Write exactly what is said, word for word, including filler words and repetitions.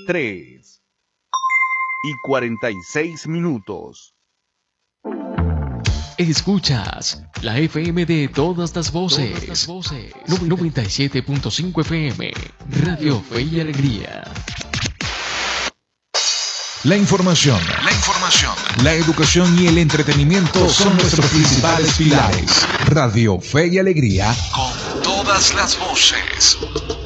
tres y cuarenta y seis minutos. Escuchas la F M de todas las voces, todas las voces. noventa y siete punto cinco F M, Radio Fe y Alegría. La información, la información, la educación y el entretenimiento son nuestros principales pilares. Radio Fe y Alegría, con todas las voces.